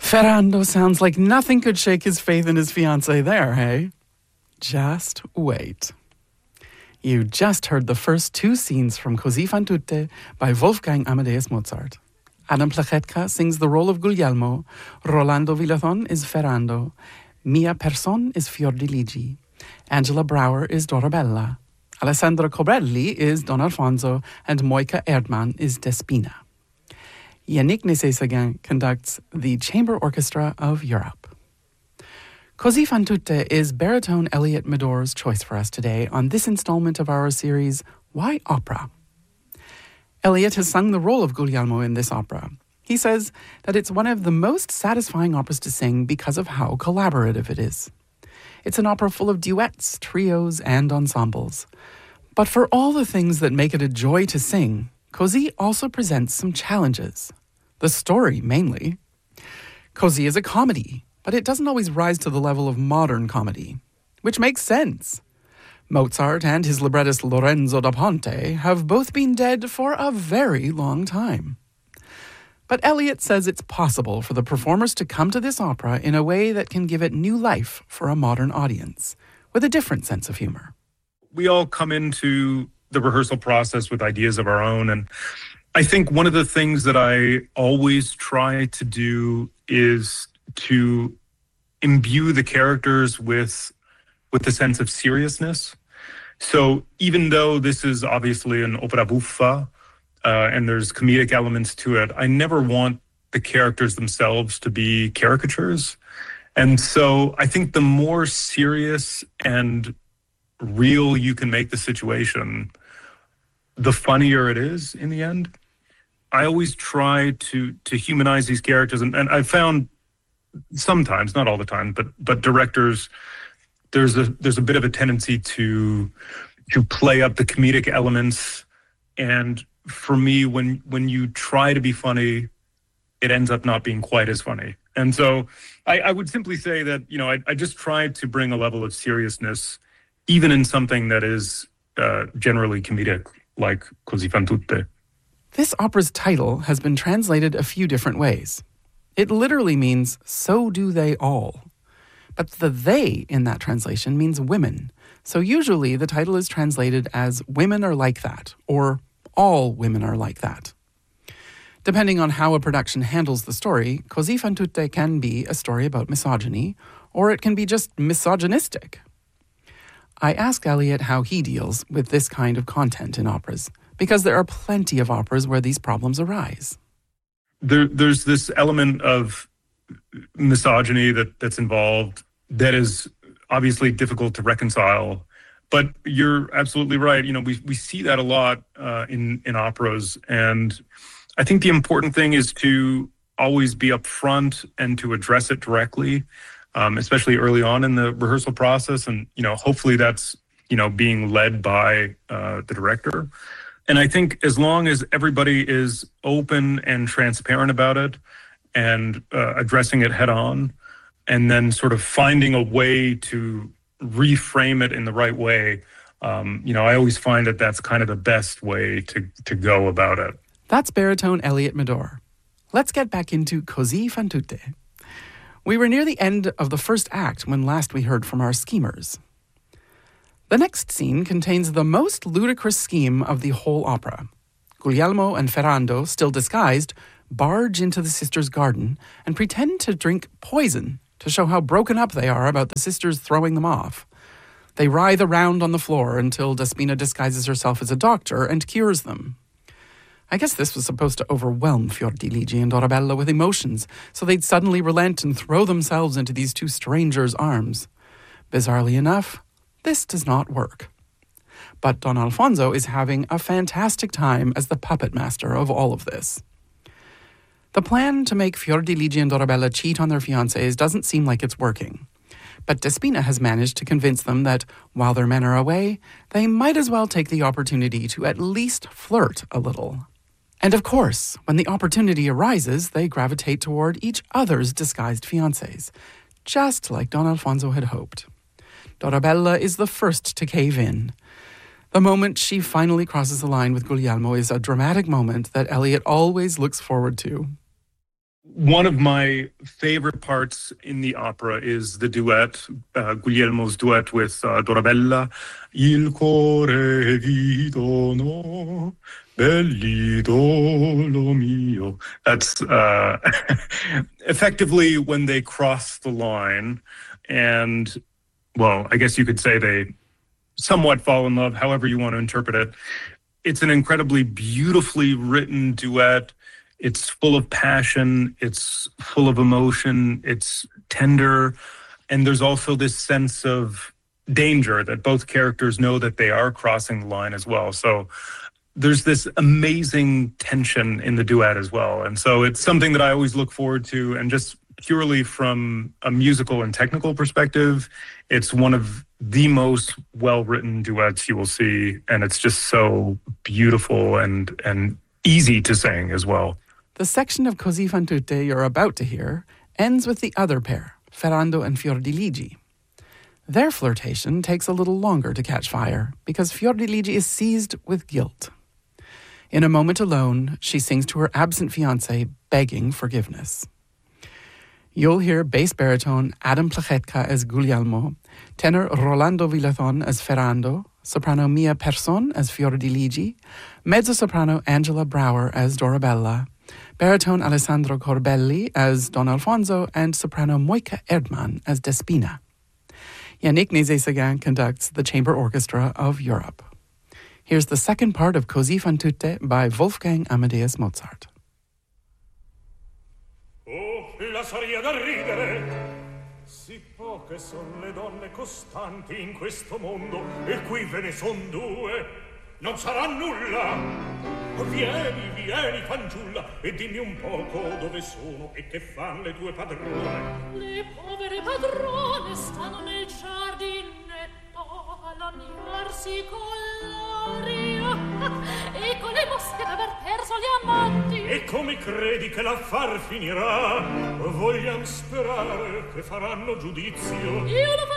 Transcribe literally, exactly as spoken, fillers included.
Ferrando sounds like nothing could shake his faith in his fiancée there, hey? Just wait. You just heard the first two scenes from Così fan tutte by Wolfgang Amadeus Mozart. Adam Plachetka sings the role of Guglielmo, Rolando Villazón is Ferrando, Mia Persson is Fiordiligi, Angela Brauer is Dorabella, Alessandro Cobrelli is Don Alfonso, and Moika Erdmann is Despina. Yannick Nézet-Séguin conducts the Chamber Orchestra of Europe. Così fan tutte is baritone Elliott Medor's choice for us today on this installment of our series, Why Opera? Elliott has sung the role of Guglielmo in this opera. He says that it's one of the most satisfying operas to sing because of how collaborative it is. It's an opera full of duets, trios, and ensembles. But for all the things that make it a joy to sing, Così also presents some challenges. The story, mainly. Così is a comedy, but it doesn't always rise to the level of modern comedy, which makes sense. Mozart and his librettist Lorenzo da Ponte have both been dead for a very long time. But Elliott says it's possible for the performers to come to this opera in a way that can give it new life for a modern audience, with a different sense of humor. We all come into the rehearsal process with ideas of our own, and I think one of the things that I always try to do is to imbue the characters with with a sense of seriousness. So even though this is obviously an opera buffa, uh, and there's comedic elements to it, I never want the characters themselves to be caricatures. And so I think the more serious and real you can make the situation, the funnier it is in the end. I always try to to humanize these characters, and, and I found sometimes, not all the time, but but directors, there's a there's a bit of a tendency to to play up the comedic elements, and for me, when when you try to be funny, it ends up not being quite as funny. And so I, I would simply say that, you know, I, I just tried to bring a level of seriousness, even in something that is uh, generally comedic, like Così fan tutte. This opera's title has been translated a few different ways. It literally means, so do they all. But the they in that translation means women. So usually the title is translated as Women Are Like That, or All Women Are Like That. Depending on how a production handles the story, Così fan tutte can be a story about misogyny, or it can be just misogynistic. I asked Elliott how he deals with this kind of content in operas, because there are plenty of operas where these problems arise. There, there's this element of misogyny that, that's involved that is obviously difficult to reconcile. But you're absolutely right. You know, we we see that a lot uh, in in operas, and I think the important thing is to always be upfront and to address it directly, um, especially early on in the rehearsal process. And you know, hopefully that's you know being led by uh, the director. And I think as long as everybody is open and transparent about it and uh, addressing it head on, and then sort of finding a way to reframe it in the right way, um, you know, I always find that that's kind of the best way to, to go about it. That's baritone Elliott Medor. Let's get back into Così fan tutte. We were near the end of the first act when last we heard from our schemers. The next scene contains the most ludicrous scheme of the whole opera. Guglielmo and Ferrando, still disguised, barge into the sisters' garden and pretend to drink poison to show how broken up they are about the sisters throwing them off. They writhe around on the floor until Despina disguises herself as a doctor and cures them. I guess this was supposed to overwhelm Fiordiligi and Dorabella with emotions, so they'd suddenly relent and throw themselves into these two strangers' arms. Bizarrely enough, this does not work. But Don Alfonso is having a fantastic time as the puppet master of all of this. The plan to make Fiordiligi and Dorabella cheat on their fiancés doesn't seem like it's working. But Despina has managed to convince them that, while their men are away, they might as well take the opportunity to at least flirt a little. And of course, when the opportunity arises, they gravitate toward each other's disguised fiancés, just like Don Alfonso had hoped. Dorabella is the first to cave in. The moment she finally crosses the line with Guglielmo is a dramatic moment that Elliott always looks forward to. One of my favorite parts in the opera is the duet, uh, Guglielmo's duet with uh, Dorabella. Il cuore vi dono, bell'idolo mio. That's uh, effectively when they cross the line, and, well, I guess you could say they somewhat fall in love, however you want to interpret it. It's an incredibly beautifully written duet. It's full of passion, it's full of emotion, it's tender, and there's also this sense of danger that both characters know that they are crossing the line as well. So there's this amazing tension in the duet as well. And so it's something that I always look forward to, and just purely from a musical and technical perspective, it's one of the most well-written duets you will see, and it's just so beautiful and and easy to sing as well. The section of Così fan tutte you're about to hear ends with the other pair, Ferrando and Fiordiligi. Their flirtation takes a little longer to catch fire because Fiordiligi is seized with guilt. In a moment alone, she sings to her absent fiancé, begging forgiveness. You'll hear bass baritone Adam Plachetka as Guglielmo, tenor Rolando Villathon as Ferrando, soprano Mia Persson as Fiordiligi, mezzo-soprano Angela Brower as Dorabella, baritone Alessandro Corbelli as Don Alfonso, and soprano Moika Erdmann as Despina. Yannick Nézet-Séguin conducts the Chamber Orchestra of Europe. Here's the second part of Così fan tutte by Wolfgang Amadeus Mozart. Oh, la saria da ridere! Sì poche son le donne costanti in questo mondo, e qui ve ne son due. Non sarà nulla! Vieni, vieni, fanciulla, e dimmi un poco dove sono e che fan le tue padrone. Le povere padrone stanno nel giardinetto a laniarsi con l'aria e con le mosche d'aver perso gli amanti. E come credi che l'affar finirà? Vogliam sperare che faranno giudizio. Io lo